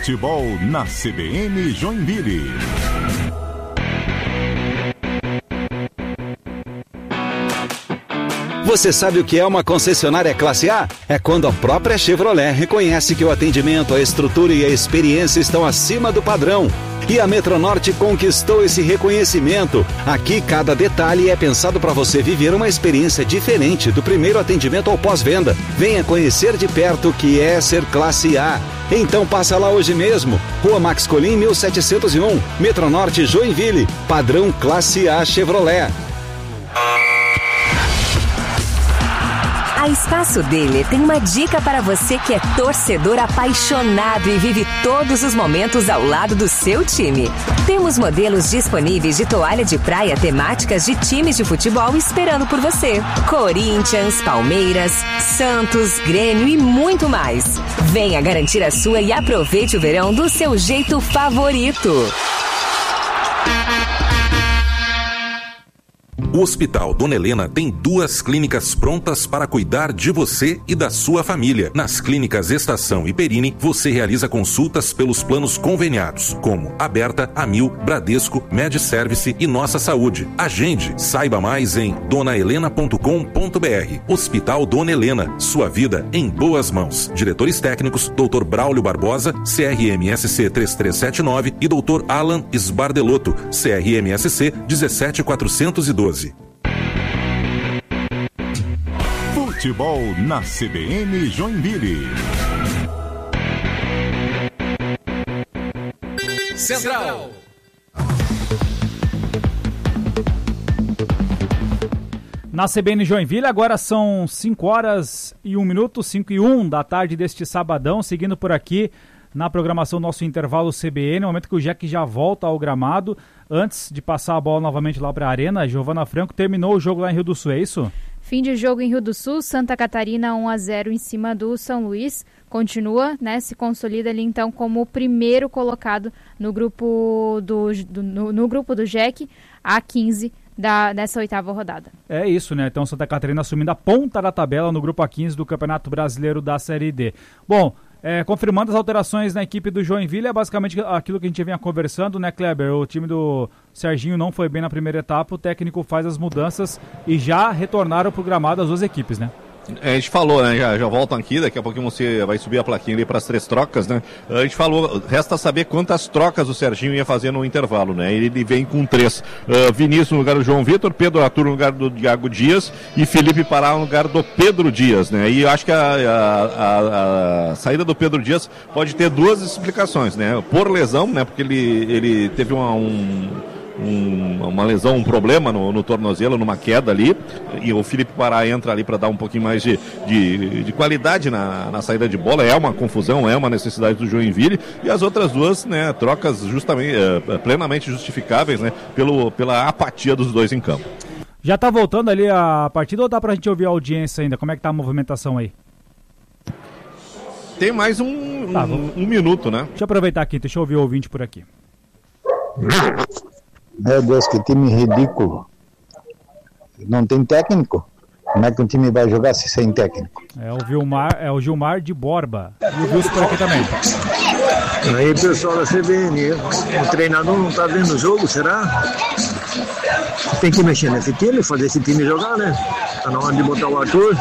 Futebol na CBN Joinville. Você sabe o que é uma concessionária classe A? É quando a própria Chevrolet reconhece que o atendimento, a estrutura e a experiência estão acima do padrão. E a Metronorte conquistou esse reconhecimento. Aqui, cada detalhe é pensado para você viver uma experiência diferente do primeiro atendimento ao pós-venda. Venha conhecer de perto o que é ser classe A. Então passa lá hoje mesmo. Rua Max Colim, 1701. Metronorte, Joinville. Padrão classe A Chevrolet. A Espaço Dele tem uma dica para você que é torcedor apaixonado e vive todos os momentos ao lado do seu time. Temos modelos disponíveis de toalha de praia temáticas de times de futebol esperando por você. Corinthians, Palmeiras, Santos, Grêmio e muito mais. Venha garantir a sua e aproveite o verão do seu jeito favorito. O Hospital Dona Helena tem 2 clínicas prontas para cuidar de você e da sua família. Nas clínicas Estação e Perini, você realiza consultas pelos planos conveniados, como Aberta, Amil, Bradesco, MedService e Nossa Saúde. Agende, saiba mais em donahelena.com.br. Hospital Dona Helena, sua vida em boas mãos. Diretores técnicos, Dr. Braulio Barbosa, CRMSC 3379 e Dr. Alan Sbardelotto, CRMSC 17412. Futebol na CBN Joinville. Central. Na CBN Joinville, agora são 5 horas e 1 minuto, 5 e 1 da tarde deste sabadão, seguindo por aqui na programação nosso intervalo CBN, no momento que o Jack já volta ao gramado. Antes de passar a bola novamente lá para a Arena, Giovana Franco, terminou o jogo lá em Rio do Sul, é isso? Fim de jogo em Rio do Sul, Santa Catarina 1-0 em cima do São Luís. Continua, né, se consolida ali então como o primeiro colocado no grupo no grupo do Jack, A15 dessa 8ª rodada. É isso, né? Então Santa Catarina assumindo a ponta da tabela no grupo A15 do Campeonato Brasileiro da Série D. Bom, confirmando as alterações na equipe do Joinville, é basicamente aquilo que a gente vinha conversando, né, Kleber? O time do Serginho não foi bem na primeira etapa, o técnico faz as mudanças e já retornaram pro gramado as duas equipes, né? A gente falou, né? Já voltam aqui, daqui a pouquinho você vai subir a plaquinha ali para as 3 trocas, né? A gente falou, resta saber quantas trocas o Serginho ia fazer no intervalo, né? Ele vem com 3. Vinícius no lugar do João Vitor, Pedro Arthur no lugar do Diago Dias e Felipe Pará no lugar do Pedro Dias, né? E eu acho que a saída do Pedro Dias pode ter 2 explicações, né? Por lesão, né? Porque ele teve uma lesão, um problema no tornozelo, numa queda ali, e o Felipe Pará entra ali para dar um pouquinho mais de qualidade na saída de bola. É uma confusão, é uma necessidade do Joinville, e as outras 2, né, trocas justamente plenamente justificáveis, né, pela apatia dos 2 em campo. Já tá voltando ali a partida ou dá pra gente ouvir a audiência ainda? Como é que tá a movimentação aí? Tem mais um minuto, né? Deixa eu aproveitar aqui, deixa eu ouvir o ouvinte por aqui. Meu Deus, que time ridículo. Não tem técnico? Como é que um time vai jogar se sem técnico? É o Gilmar de Borba. E o Wilson por aqui também. Aí, pessoal da CBN, o treinador não tá vendo o jogo, será? Tem que mexer nesse time, fazer esse time jogar, né? Tá na hora de botar o Arthur.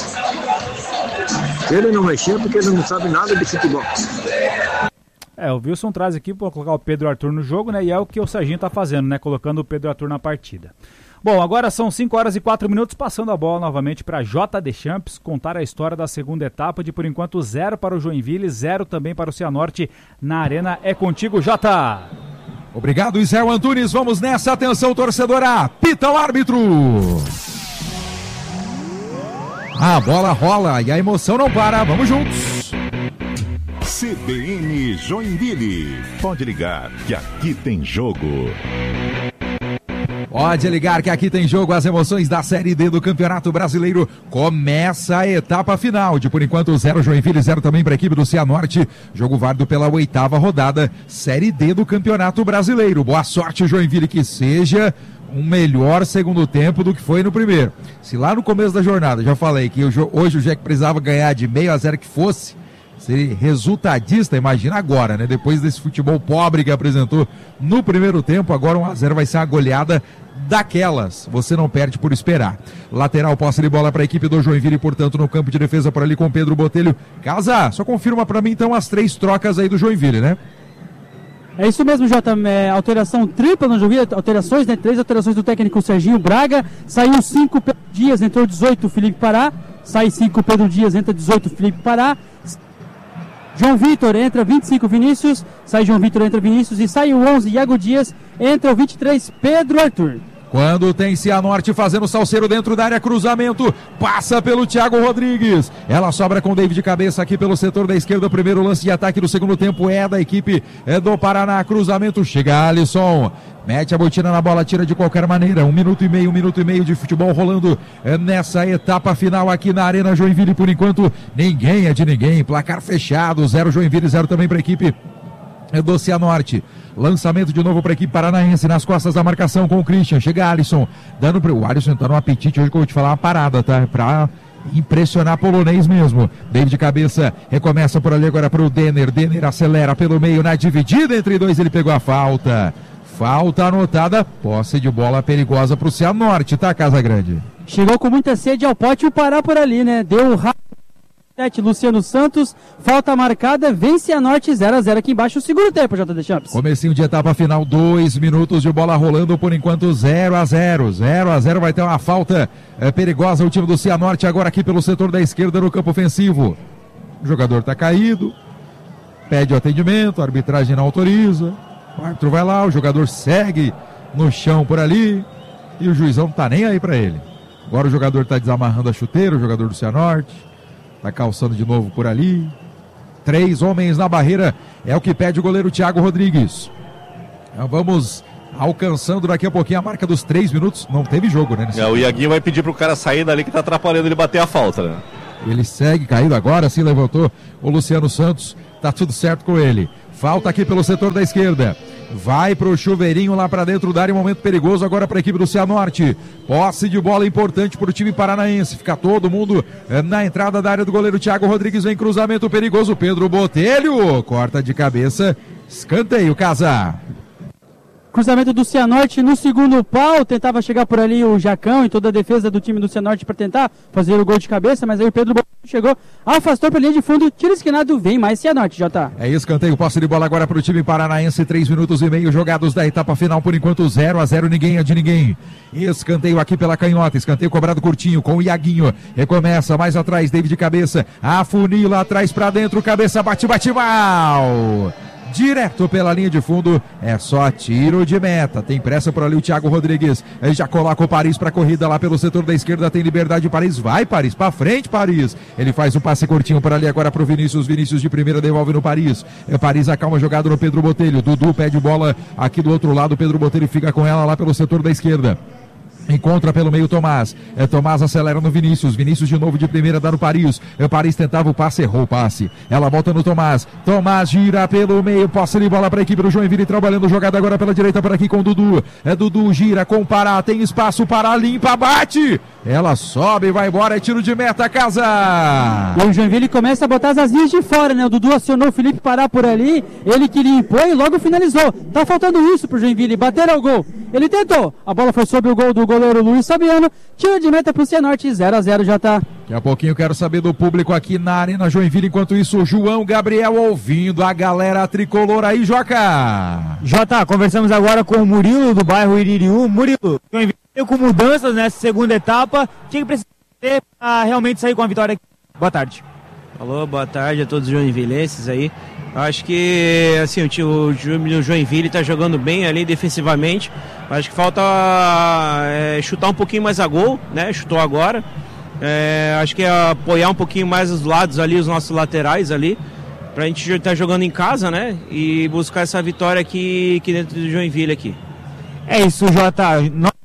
Se ele não mexer, porque ele não sabe nada de futebol. O Wilson traz aqui para colocar o Pedro Arthur no jogo, né? E é o que o Serginho tá fazendo, né? Colocando o Pedro Arthur na partida. Bom, agora são 5 horas e 4 minutos, passando a bola novamente para J. Champs contar a história da segunda etapa de, por enquanto, 0 para o Joinville, 0 também para o Cianorte na Arena. É contigo, Jota! Obrigado, Israel Antunes. Vamos nessa. Atenção, torcedora. Apita o árbitro. A bola rola e a emoção não para. Vamos juntos. CBN Joinville. Pode ligar que aqui tem jogo. Pode ligar que aqui tem jogo. As emoções da Série D do Campeonato Brasileiro. Começa a etapa final de, por enquanto, 0 Joinville, 0 também para a equipe do Cianorte. Jogo válido pela 8ª rodada, Série D do Campeonato Brasileiro. Boa sorte, Joinville, que seja um melhor segundo tempo do que foi no primeiro. Se lá no começo da jornada já falei que hoje o Jack precisava ganhar de 0-0 que fosse, ser resultadista, imagina agora, né? Depois desse futebol pobre que apresentou no primeiro tempo, agora 1-0 vai ser uma goleada daquelas, você não perde por esperar. Lateral, posse de bola para a equipe do Joinville, portanto, no campo de defesa por ali com Pedro Botelho. Casa, só confirma para mim então as 3 trocas aí do Joinville, né? É isso mesmo, Jota, alteração tripla no Joinville, alterações, né? 3 alterações do técnico Serginho Braga, saiu 5 Pedro Dias, entrou 18 Felipe Pará, sai 5 Pedro Dias, entra 18 Felipe Pará, João Vitor, entra 25 Vinícius, sai João Vitor, entra Vinícius e sai o 11 Iago Dias, entra o 23 Pedro Arthur. Quando tem Cianorte fazendo salseiro dentro da área, cruzamento, passa pelo Thiago Rodrigues. Ela sobra com o David de cabeça aqui pelo setor da esquerda. O primeiro lance de ataque do segundo tempo é da equipe do Paraná. Cruzamento, chega Alisson. Mete a botina na bola, tira de qualquer maneira. 1 minuto e meio de futebol rolando nessa etapa final aqui na Arena Joinville. Por enquanto, ninguém é de ninguém. Placar fechado, 0 Joinville, 0 também para a equipe do Cianorte. Lançamento de novo para a equipe paranaense nas costas da marcação com o Christian. Chega Alisson, dando para o Alisson tá no apetite hoje que eu vou te falar uma parada, tá? Pra impressionar polonês mesmo. David de cabeça, recomeça por ali agora para o Denner. Denner acelera pelo meio na dividida entre 2, ele pegou a falta. Falta anotada, posse de bola perigosa para o Cianorte, tá, Casagrande? Chegou com muita sede ao pote e o Pará por ali, né? Deu rápido. Luciano Santos, falta marcada, vence a Norte 0-0 aqui embaixo, o segundo tempo, JD Champs. Comecinho de etapa final, 2 minutos de bola rolando, por enquanto 0-0. 0-0, vai ter uma falta perigosa o time do Cianorte agora aqui pelo setor da esquerda no campo ofensivo. O jogador tá caído, pede o atendimento, a arbitragem não autoriza, o árbitro vai lá, o jogador segue no chão por ali e o juizão não tá nem aí pra ele. Agora o jogador tá desamarrando a chuteira, o jogador do Cianorte. Tá calçando de novo por ali. 3 homens na barreira. É o que pede o goleiro Thiago Rodrigues. Então vamos alcançando daqui a pouquinho a marca dos 3 minutos. Não teve jogo, né? O Iaguinho vai pedir pro cara sair dali que tá atrapalhando ele bater a falta, né? Ele segue caído agora, sim, levantou o Luciano Santos. Tá tudo certo com ele. Falta aqui pelo setor da esquerda. Vai pro chuveirinho lá para dentro da área, momento perigoso agora para a equipe do Cianorte. Posse de bola importante para o time paranaense. Fica todo mundo na entrada da área do goleiro Thiago Rodrigues. Vem cruzamento perigoso. Pedro Botelho corta de cabeça. Escanteio, Casa. Cruzamento do Cianorte no segundo pau, tentava chegar por ali o Jacão e toda a defesa do time do Cianorte para tentar fazer o gol de cabeça, mas aí o Pedro chegou, afastou pela linha de fundo, tiro esquinado, vem mais Cianorte, Jota. É escanteio, posse de bola agora para o time paranaense, 3 minutos e meio jogados da etapa final, por enquanto 0-0, ninguém é de ninguém. Escanteio aqui pela canhota, escanteio cobrado curtinho com o Iaguinho, recomeça mais atrás, David de cabeça, afunila atrás para dentro, cabeça bate mal. Direto pela linha de fundo, é só tiro de meta. Tem pressa por ali o Thiago Rodrigues. Ele já coloca o Paris pra corrida lá pelo setor da esquerda. Tem liberdade, Paris. Vai, Paris, pra frente, Paris. Ele faz um passe curtinho por ali agora pro Vinícius. Vinícius de primeira devolve no Paris. Paris acalma jogado no Pedro Botelho. Dudu pede bola aqui do outro lado. Pedro Botelho fica com ela lá pelo setor da esquerda. Encontra pelo meio Tomás. Tomás acelera no Vinícius. Vinícius de novo de primeira dá no Paris. Paris tentava o passe, errou o passe. Ela volta no Tomás. Tomás gira pelo meio. Posse de bola para a equipe do Joinville. Trabalhando jogada agora pela direita por aqui com o Dudu. Dudu gira com o Pará. Tem espaço. Pará limpa, bate. Ela sobe, vai embora. É tiro de meta, Casa. E o Joinville começa a botar as asinhas de fora, né? O Dudu acionou o Felipe Pará por ali. Ele que limpou e logo finalizou. Tá faltando isso pro Joinville. Bater ao gol. Ele tentou. A bola foi sobre o gol do goleiro Luiz Fabiano. Tiro de meta pro Cianorte, 0-0 já tá. Daqui a pouquinho eu quero saber do público aqui na Arena Joinville. Enquanto isso, o João Gabriel ouvindo a galera tricolor aí, Joca. Jota, conversamos agora com o Murilo do bairro Iririú. Murilo, Joinville com mudanças nessa segunda etapa. Tinha que precisar para realmente sair com a vitória aqui. Boa tarde. Alô, boa tarde a todos os joinvilenses aí. Acho que assim, o Joinville está jogando bem ali defensivamente. Acho que falta chutar um pouquinho mais a gol, né? Chutou agora. Acho que é apoiar um pouquinho mais os lados ali, os nossos laterais ali, pra gente estar jogando em casa, né? E buscar essa vitória aqui dentro do Joinville aqui. É isso, Jota.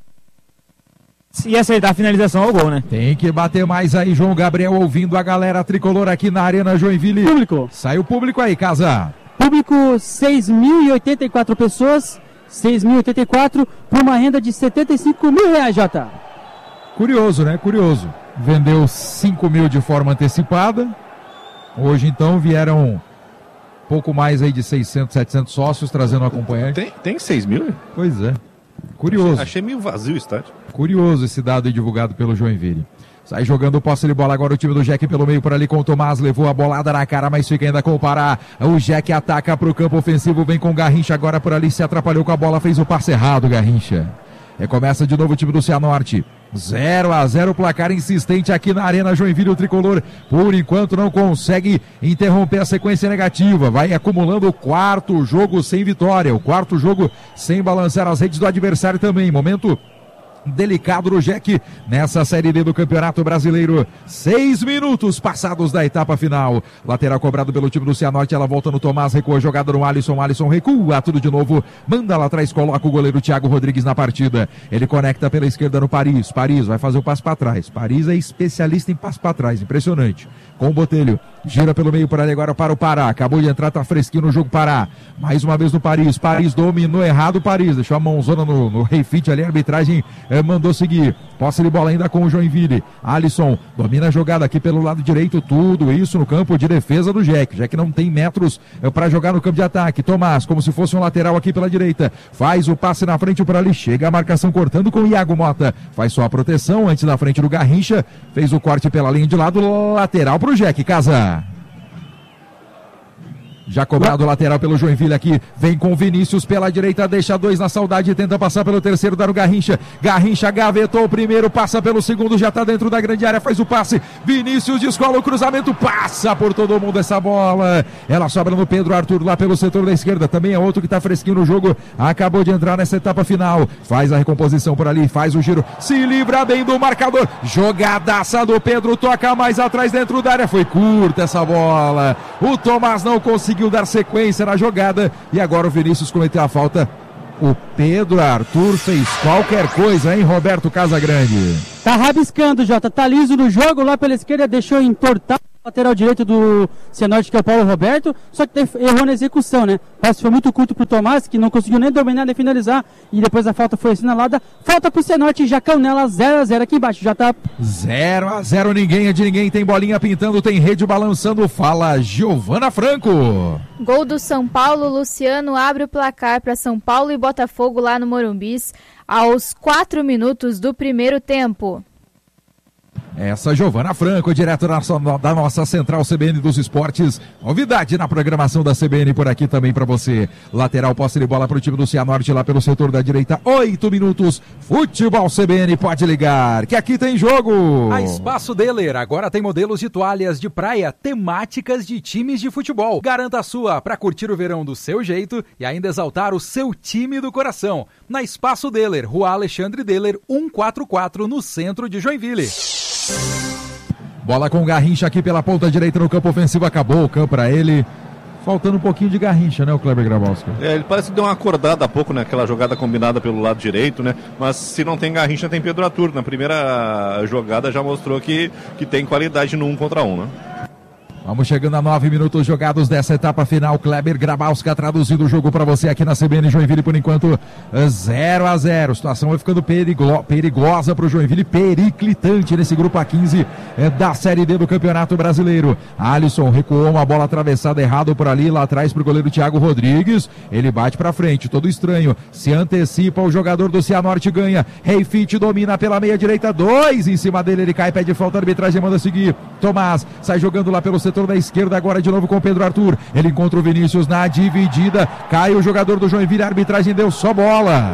E acertar a finalização ao gol, né? Tem que bater mais aí, João Gabriel, ouvindo a galera tricolor aqui na Arena Joinville. Público. Sai o público aí, Casa. Público, 6.084 pessoas, 6.084 por uma renda de R$75 mil, Jota. Curioso, né? Curioso. Vendeu 5 mil de forma antecipada Hoje, então, vieram pouco mais aí de 600, 700 sócios trazendo um acompanhante. Tem 6 mil? Pois é. Curioso. Achei meio vazio o estádio. Curioso esse dado aí divulgado pelo Joinville. Sai jogando o posse de bola agora o time do Jack pelo meio por ali com o Tomás, levou a bolada na cara, mas fica ainda com o Pará. O Jack ataca para o campo ofensivo, vem com o Garrincha agora por ali, se atrapalhou com a bola, fez o passe errado, Garrincha. Recomeça de novo o time do Cianorte. 0-0 placar insistente aqui na Arena Joinville. O tricolor, por enquanto, não consegue interromper a sequência negativa. Vai acumulando o quarto jogo sem vitória. O quarto jogo sem balançar as redes do adversário também. Momento delicado do Jack nessa Série D do Campeonato Brasileiro. 6 minutos passados da etapa final. Lateral cobrado pelo time do Cianorte, ela volta no Tomás, recua a jogada no Alisson recua tudo de novo, manda lá atrás, coloca o goleiro Thiago Rodrigues na partida. Ele conecta pela esquerda no Paris vai fazer o passe para trás. Paris é especialista em passe para trás, impressionante. Com o Botelho, gira pelo meio por ali agora para o Pará, acabou de entrar, tá fresquinho no jogo Pará, mais uma vez no Paris dominou errado o Paris, deixou a mãozona no refit ali, a arbitragem mandou seguir, posse de bola ainda com o Joinville. Alisson domina a jogada aqui pelo lado direito, tudo isso no campo de defesa do Jack. Jack não tem metros para jogar no campo de ataque. Tomás, como se fosse um lateral aqui pela direita, faz o passe na frente por ali, chega a marcação cortando com o Iago Mota, faz só a proteção antes da frente do Garrincha, fez o corte pela linha de lado, lateral pro Jack, Casa. Já cobrado o lateral pelo Joinville aqui, vem com o Vinícius pela direita, deixa 2 na saudade, tenta passar pelo terceiro, dar o Garrincha gavetou o primeiro, passa pelo segundo, já tá dentro da grande área, faz o passe, Vinícius descola o cruzamento, passa por todo mundo essa bola, ela sobra no Pedro Arthur lá pelo setor da esquerda, também é outro que tá fresquinho no jogo, acabou de entrar nessa etapa final, faz a recomposição por ali, faz o giro, se livra bem do marcador, jogadaça do Pedro, toca mais atrás dentro da área, foi curta essa bola, o Tomás não conseguiu dar sequência na jogada e agora o Vinícius cometeu a falta. O Pedro Arthur fez qualquer coisa, hein, Roberto Casagrande? Tá rabiscando, Jota, tá liso no jogo, lá pela esquerda deixou entortar o lateral direito do Cianorte, que é o Paulo Roberto, só que errou na execução, né? O passe foi muito curto pro Tomás, que não conseguiu nem dominar nem finalizar, e depois a falta foi assinalada. Falta pro Cianorte, Jacão nela, 0-0 aqui embaixo, já tá 0-0, ninguém é de ninguém, tem bolinha pintando, tem rede balançando, fala Giovana Franco. Gol do São Paulo, Luciano abre o placar para São Paulo e Botafogo lá no Morumbis, aos 4 minutos do primeiro tempo. Essa Giovana Franco, direto da nossa Central CBN dos Esportes. Novidade na programação da CBN por aqui também para você. Lateral, posse de bola para o time do Cianorte lá pelo setor da direita. 8 minutos. Futebol CBN, pode ligar, que aqui tem jogo. A Espaço Deler agora tem modelos de toalhas de praia temáticas de times de futebol. Garanta a sua para curtir o verão do seu jeito e ainda exaltar o seu time do coração. Na Espaço Deler, Rua Alexandre Deler, 144, no centro de Joinville. Bola com Garrincha aqui pela ponta direita no campo ofensivo, acabou o campo para ele. Faltando um pouquinho de Garrincha, né, o Kleber Grabowski? Ele parece que deu uma acordada há pouco, né, aquela jogada combinada pelo lado direito, né, mas se não tem Garrincha tem Pedro Arthur. Na primeira jogada já mostrou que tem qualidade no 1 contra 1, né? Vamos chegando a 9 minutos jogados dessa etapa final. Kleber Grabowski traduzindo o jogo para você aqui na CBN Joinville por enquanto 0-0. Situação vai ficando perigosa para o Joinville, periclitante nesse grupo A15 da Série D do Campeonato Brasileiro. Alisson recuou uma bola atravessada errado por ali, lá atrás para o goleiro Thiago Rodrigues. Ele bate para frente, todo estranho. Se antecipa, o jogador do Cianorte ganha. Reifit domina pela meia direita, 2 em cima dele, ele cai, pede falta, a arbitragem manda seguir. Tomás sai jogando lá pelo setor da esquerda, agora de novo com o Pedro Arthur, ele encontra o Vinícius na dividida, cai o jogador do Joinville, a arbitragem deu só bola,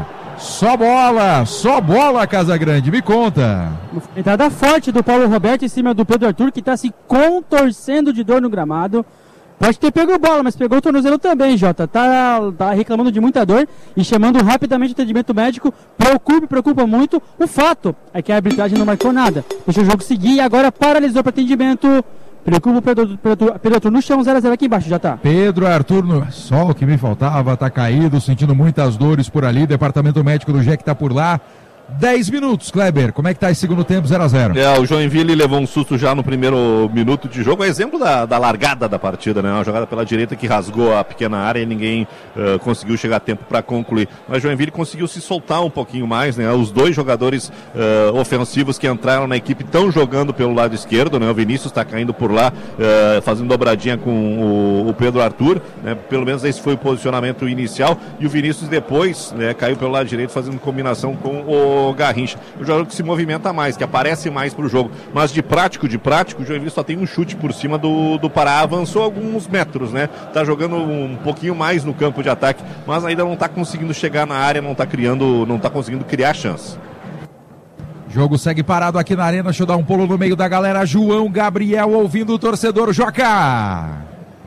Casagrande, me conta. Entrada forte do Paulo Roberto em cima do Pedro Arthur, que está se contorcendo de dor no gramado. Pode ter pego a bola, mas pegou o tornozelo também, Jota. Tá reclamando de muita dor e chamando rapidamente o atendimento médico. Preocupa muito. O fato é que a arbitragem não marcou nada. Deixou o jogo seguir e agora paralisou para atendimento. Preocupa o Pedro Arthur no chão, 0-0 aqui embaixo, já tá. Pedro Arthur, só o que me faltava, tá caído, sentindo muitas dores por ali. Departamento médico do Jack tá por lá. 10 minutos, Kleber. Como é que tá esse segundo tempo, 0-0? O Joinville levou um susto já no primeiro minuto de jogo. É exemplo da largada da partida, né? Uma jogada pela direita que rasgou a pequena área e ninguém conseguiu chegar a tempo para concluir. Mas o Joinville conseguiu se soltar um pouquinho mais, né? Os dois jogadores ofensivos que entraram na equipe estão jogando pelo lado esquerdo, né? O Vinícius está caindo por lá, fazendo dobradinha com o Pedro Arthur, né? Pelo menos esse foi o posicionamento inicial. E o Vinícius depois, né, caiu pelo lado direito fazendo combinação com o Garrincha, o jogador que se movimenta mais, que aparece mais pro jogo, mas de prático, o Joinville só tem um chute por cima do Pará, avançou alguns metros, né? Tá jogando um pouquinho mais no campo de ataque, mas ainda não tá conseguindo chegar na área, não tá conseguindo criar chance. Jogo segue parado aqui na arena, deixa eu dar um pulo no meio da galera, João Gabriel ouvindo o torcedor, Joca!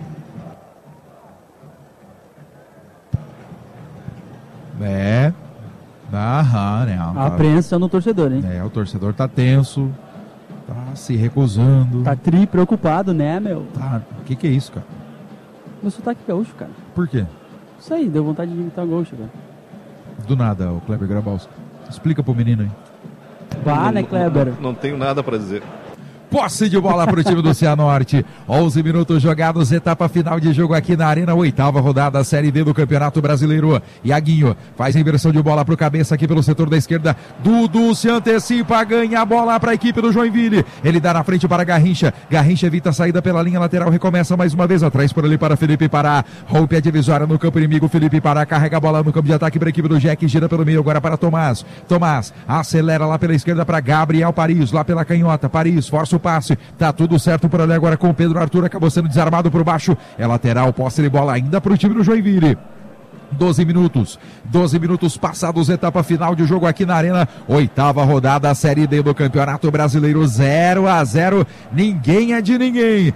Né? A apreensão no torcedor, hein? O torcedor tá tenso, tá se recusando. Tá preocupado, né, meu? Tá. O que é isso, cara? Meu sotaque gaúcho, cara. Por quê? Isso aí, deu vontade de imitar o gaúcho, cara. Do nada, o Kleber Grabowski. Explica pro menino aí. Né, Kleber? Não tenho nada pra dizer. Posse de bola para o time do Cianorte. 11 minutos jogados, etapa final de jogo aqui na Arena, 8ª rodada, Série D do Campeonato Brasileiro. Iaguinho faz a inversão de bola para o cabeça aqui pelo setor da esquerda. Dudu se antecipa, ganha a bola para a equipe do Joinville. Ele dá na frente para Garrincha. Garrincha evita a saída pela linha lateral, recomeça mais uma vez atrás por ali para Felipe Pará. Rompe a divisória no campo inimigo. Felipe Pará carrega a bola no campo de ataque para a equipe do Jack. Gira pelo meio agora para Tomás. Tomás acelera lá pela esquerda para Gabriel Paris. Lá pela canhota. Paris força o passe, tá tudo certo por ali agora com o Pedro Arthur, acabou sendo desarmado por baixo, é lateral, posse de bola ainda para o time do Joinville. 12 minutos passados, etapa final de jogo aqui na Arena, 8ª rodada, Série D do Campeonato Brasileiro, 0-0, ninguém é de ninguém,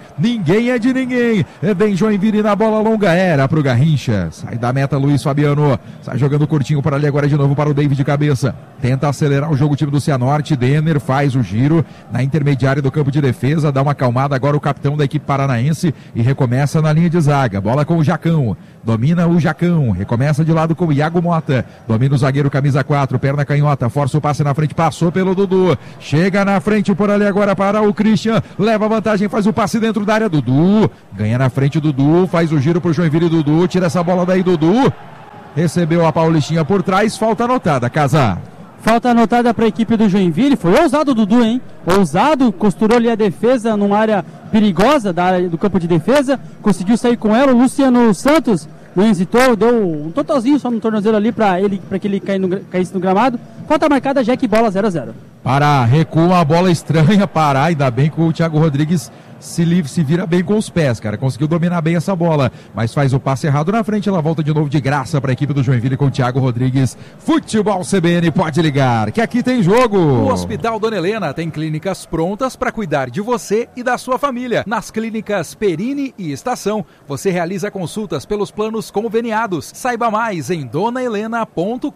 vem Joinville na bola longa, era pro Garrincha, sai da meta Luiz Fabiano, sai jogando curtinho por ali agora de novo para o David de cabeça, tenta acelerar o jogo o time do Cianorte, Denner faz o giro na intermediária do campo de defesa, dá uma acalmada agora o capitão da equipe paranaense e recomeça na linha de zaga, bola com o Jacão, domina o Jacão, recomeça de lado com o Iago Mota, domina o zagueiro camisa 4, perna canhota, força o passe na frente, passou pelo Dudu, chega na frente por ali agora para o Christian, leva vantagem, faz o passe dentro da área, Dudu, ganha na frente Dudu, faz o giro pro Joinville, Dudu, tira essa bola daí Dudu, recebeu a Paulistinha por trás, falta anotada, Casa. Falta anotada para a equipe do Joinville, foi ousado o Dudu, hein? Ousado, costurou ali a defesa numa área perigosa da área do campo de defesa, conseguiu sair com ela, o Luciano Santos não hesitou, deu um totalzinho só no tornozelo ali para que ele caísse no gramado. Falta marcada, Jack, bola 0-0. Pará, recua a bola estranha, Pará, ainda bem que o Thiago Rodrigues se vira bem com os pés, cara, conseguiu dominar bem essa bola, mas faz o passe errado na frente, ela volta de novo de graça para a equipe do Joinville com o Thiago Rodrigues. Futebol CBN, pode ligar, que aqui tem jogo. O Hospital Dona Helena tem clínicas prontas para cuidar de você e da sua família. Nas clínicas Perini e Estação, você realiza consultas pelos planos conveniados. Saiba mais em donahelena.com.br.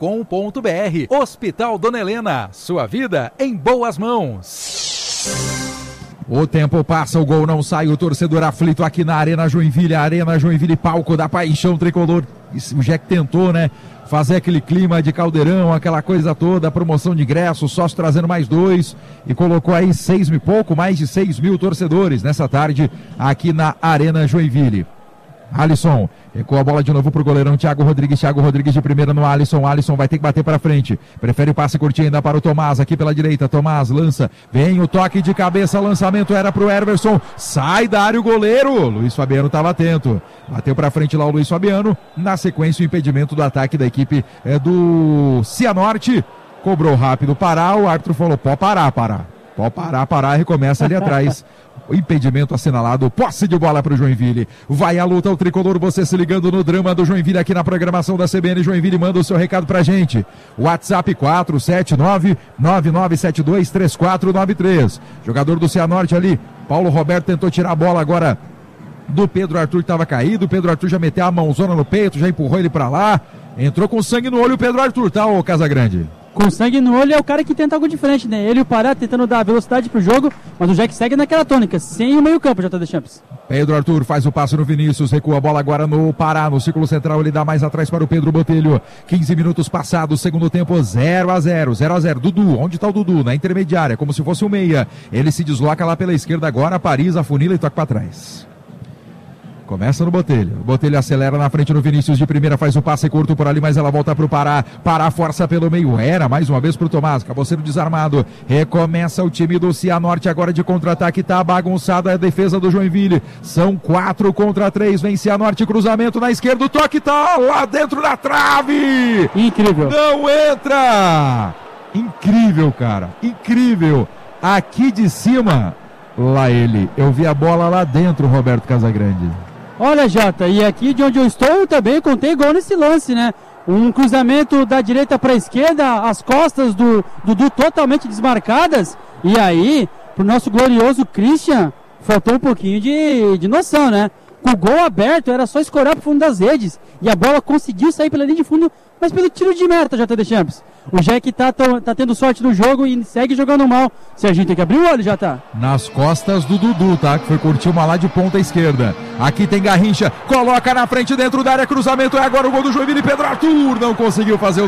Hospital Dona Helena, sua vida em boas mãos. O tempo passa, o gol não sai, o torcedor aflito aqui na Arena Joinville, palco da paixão tricolor. O Jack tentou, né, fazer aquele clima de caldeirão, aquela coisa toda, promoção de ingressos, sócio trazendo mais 2 e colocou aí mais de 6 mil torcedores nessa tarde aqui na Arena Joinville. Alisson, recua a bola de novo pro goleirão Thiago Rodrigues de primeira no Alisson vai ter que bater para frente, prefere o passe curtinho ainda para o Tomás, aqui pela direita, Tomás lança, vem o toque de cabeça, lançamento era pro Everson, sai da área o goleiro, Luiz Fabiano estava atento, bateu para frente lá o Luiz Fabiano, na sequência o impedimento do ataque da equipe do Cianorte, cobrou rápido Pará, o árbitro falou, pode parar, recomeça ali atrás. O impedimento assinalado, posse de bola para o Joinville. Vai a luta, o tricolor, você se ligando no drama do Joinville aqui na programação da CBN Joinville. Manda o seu recado pra gente. WhatsApp 479-9972-3493. Jogador do Cianorte ali, Paulo Roberto tentou tirar a bola agora do Pedro Arthur, que estava caído. O Pedro Arthur já meteu a mãozona no peito, já empurrou ele para lá. Entrou com sangue no olho o Pedro Arthur, tá, ô Casagrande? com sangue no olho, é o cara que tenta algo diferente, né? Ele e o Pará tentando dar velocidade pro jogo, mas o Jack segue naquela tônica, sem o meio campo, JD Champs. Pedro Arthur faz o passe no Vinícius, recua a bola agora no Pará, no círculo central, ele dá mais atrás para o Pedro Botelho. 15 minutos passados, segundo tempo, 0-0. Dudu, onde está o Dudu? Na intermediária, como se fosse o meia. Ele se desloca lá pela esquerda agora, Paris, afunila e toca para trás. Começa no Botelho. Botelho acelera na frente no Vinícius de primeira, faz o passe curto por ali, mas ela volta pro Pará. Pará força pelo meio. Era mais uma vez pro Tomás. Acabou sendo desarmado. Recomeça o time do Cianorte agora de contra-ataque. Tá bagunçada a defesa do Joinville. São 4 contra 3. Vem Cianorte, cruzamento na esquerda. O toque tá lá dentro da trave. Incrível. Não entra. Incrível, cara. Incrível. Aqui de cima, lá ele. Eu vi a bola lá dentro, Roberto Casagrande. Olha, Jota, e aqui de onde eu estou eu também contei gol nesse lance, né? Um cruzamento da direita para a esquerda, as costas do Dudu totalmente desmarcadas. E aí, pro nosso glorioso Christian, faltou um pouquinho de noção, né? Com o gol aberto, era só escorar pro fundo das redes. E a bola conseguiu sair pela linha de fundo, mas pelo tiro de meta, JD Champs. O Jack tá tendo sorte no jogo e segue jogando mal. Se a gente tem que abrir o olho, já tá. Nas costas do Dudu, tá? Que foi curtir uma lá de ponta esquerda. Aqui tem Garrincha, coloca na frente dentro da área, cruzamento, é agora o gol do Joinville. Pedro Arthur não conseguiu fazer o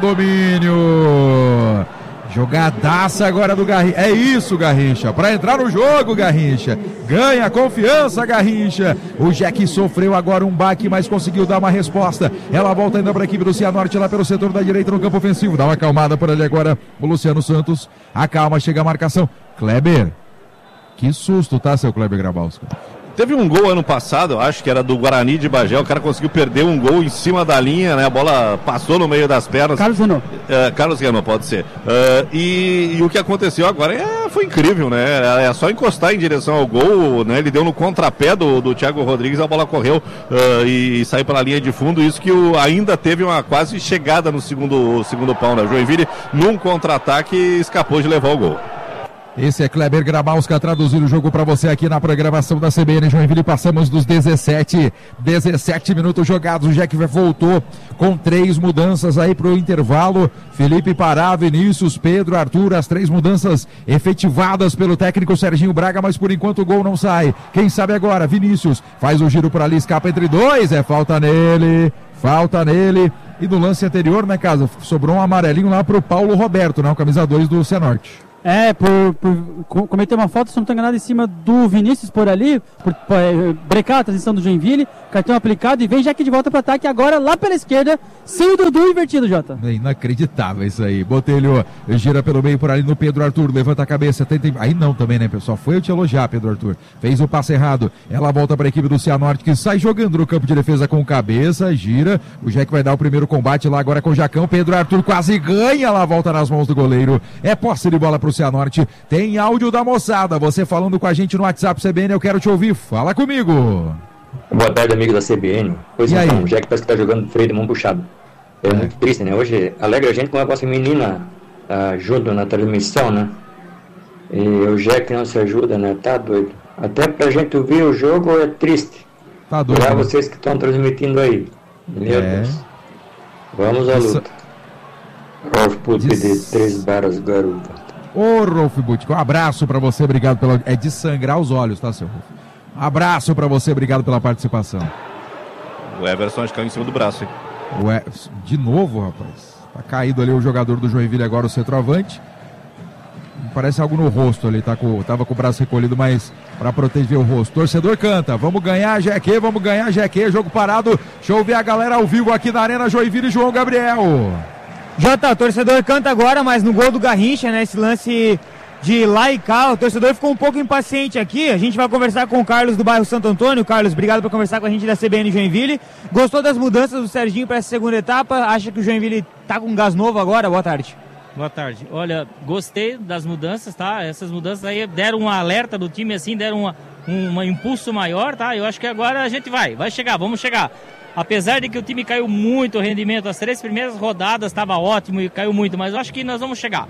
domínio. Jogadaça agora do Garrincha. É isso, Garrincha. Para entrar no jogo, Garrincha. Ganha confiança, Garrincha. O Jack sofreu agora um baque, mas conseguiu dar uma resposta. Ela volta ainda para a equipe do Cianorte lá pelo setor da direita no campo ofensivo. Dá uma acalmada por ali agora o Luciano Santos. Acalma, chega a marcação. Kleber. Que susto, tá, seu Kleber Grabowska? Teve um gol ano passado, eu acho que era do Guarani de Bagé, o cara conseguiu perder um gol em cima da linha, né? A bola passou no meio das pernas. Carlos Renault. Carlos Renault, pode ser. E o que aconteceu agora foi incrível, né? É só encostar em direção ao gol, né? Ele deu no contrapé do Thiago Rodrigues, a bola correu e saiu pela linha de fundo, isso que ainda teve uma quase chegada no segundo pau, né? O Joinville, num contra-ataque, escapou de levar o gol. Esse é Kleber Grabowska traduzindo o jogo para você aqui na programação da CBN Joinville. Passamos dos 17 minutos jogados. O Jack voltou com 3 mudanças aí pro intervalo. Felipe Pará, Vinícius, Pedro, Arthur, as 3 mudanças efetivadas pelo técnico Serginho Braga, mas por enquanto o gol não sai. Quem sabe agora? Vinícius faz o giro por ali, escapa entre 2, falta nele. E no lance anterior, né, Casa, sobrou um amarelinho lá pro Paulo Roberto, né, o camisa 2 do Cianorte. Por cometer uma falta, se não estou enganado, em cima do Vinícius por ali, por brecar a transição do Joinville, cartão aplicado e vem Jack de volta para ataque agora lá pela esquerda, sem o Dudu invertido, Jota. É inacreditável isso aí. Botelho gira pelo meio por ali no Pedro Arthur, levanta a cabeça, tenta... Aí não também, né, pessoal? Foi eu te elogiar, Pedro Arthur. Fez o passe errado, ela volta para a equipe do Cianorte, que sai jogando no campo de defesa com cabeça, gira, o Jack vai dar o primeiro combate lá agora com o Jacão, Pedro Arthur quase ganha, ela volta nas mãos do goleiro, é posse de bola pro Cianorte. Tem áudio da moçada, você falando com a gente no WhatsApp CBN, eu quero te ouvir, fala comigo. Boa tarde, amigo da CBN. Pois então, o Jack parece que tá jogando freio de mão puxado. É muito triste, né? Hoje alegra a gente com a nossa menina junto na transmissão, né? E o Jack não se ajuda, né? Tá doido. Até pra gente ouvir o jogo é triste. Tá doido. Pra vocês que estão transmitindo aí. Meu Deus. Vamos à luta. Rolf Putti de 3 Barras, Garupa. Ô, Rolf Butic, um abraço pra você, obrigado pela... É de sangrar os olhos, tá, seu Rolf? Abraço pra você, obrigado pela participação. O Everson acho que caiu em cima do braço, hein? De novo, rapaz. Tá caído ali o jogador do Joinville agora, o centroavante. Parece algo no rosto ali, tava com o braço recolhido, mas pra proteger o rosto. Torcedor canta, vamos ganhar, Jeque, jogo parado. Deixa eu ver a galera ao vivo aqui na Arena Joinville e João Gabriel. Jota, o torcedor canta agora, mas no gol do Garrincha, né, esse lance de lá e cá, o torcedor ficou um pouco impaciente aqui. A gente vai conversar com o Carlos do bairro Santo Antônio. Carlos, obrigado por conversar com a gente da CBN Joinville. Gostou das mudanças do Serginho para essa segunda etapa? Acha que o Joinville tá com gás novo agora? Boa tarde. Boa tarde. Olha, gostei das mudanças, tá? Essas mudanças aí deram um alerta do time, assim, deram um impulso maior, tá? Eu acho que agora a gente vai chegar, vamos chegar. Apesar de que o time caiu muito o rendimento, as 3 primeiras rodadas estava ótimo e caiu muito, mas eu acho que nós vamos chegar.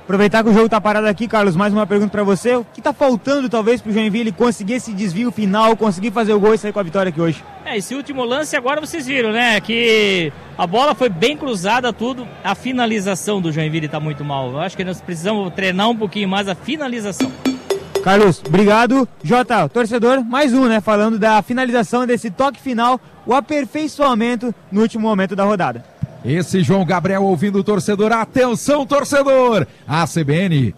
Aproveitar que o jogo tá parado aqui, Carlos, mais uma pergunta para você. O que tá faltando talvez pro Joinville conseguir esse desvio final, conseguir fazer o gol e sair com a vitória aqui hoje? Esse último lance agora vocês viram, né? Que a bola foi bem cruzada, tudo. A finalização do Joinville tá muito mal. Eu acho que nós precisamos treinar um pouquinho mais a finalização. Carlos, obrigado. Jota, torcedor, mais um, né? Falando da finalização desse toque final, o aperfeiçoamento no último momento da rodada. Esse João Gabriel ouvindo o torcedor. Atenção, torcedor! A CBN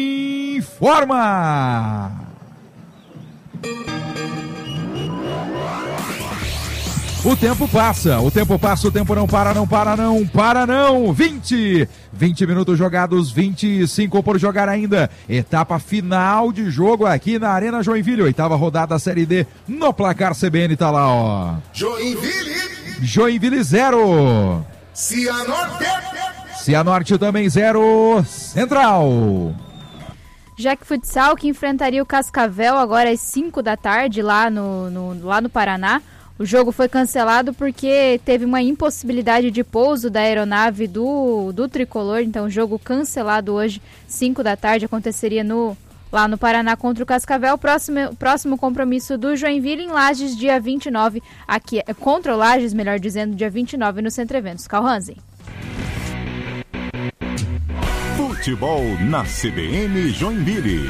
informa! O tempo passa, o tempo não para não. 20 minutos jogados, 25 por jogar ainda. Etapa final de jogo aqui na Arena Joinville, 8ª rodada da Série D. No placar CBN tá lá, ó. Joinville 0. Cianorte também 0. Central. Jack Futsal, que enfrentaria o Cascavel agora às 5 da tarde lá no Paraná. O jogo foi cancelado porque teve uma impossibilidade de pouso da aeronave do Tricolor. Então o jogo cancelado hoje, 5 da tarde, aconteceria lá no Paraná contra o Cascavel. Próximo compromisso do Joinville em Lages, dia 29, aqui, contra o Lages, melhor dizendo, dia 29 no Centro Eventos. Carl Hansen. Futebol na CBN Joinville.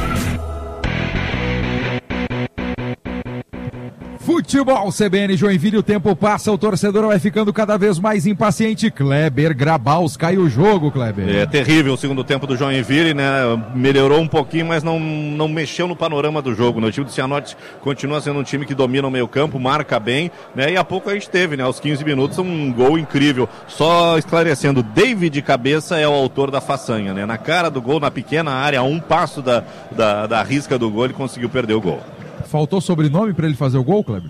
Futebol CBN Joinville, o tempo passa, o torcedor vai ficando cada vez mais impaciente. Kleber Grabaus, cai o jogo, Kleber. É terrível o segundo tempo do Joinville, né? Melhorou um pouquinho, mas não mexeu no panorama do jogo, né? O time do Cianorte continua sendo um time que domina o meio campo, marca bem, né? E há pouco a gente teve, né? Aos 15 minutos, um gol incrível. Só esclarecendo, David Cabeça é o autor da façanha, né? Na cara do gol, na pequena área, a um passo da risca do gol, ele conseguiu perder o gol. Faltou sobrenome para ele fazer o gol, Kleber?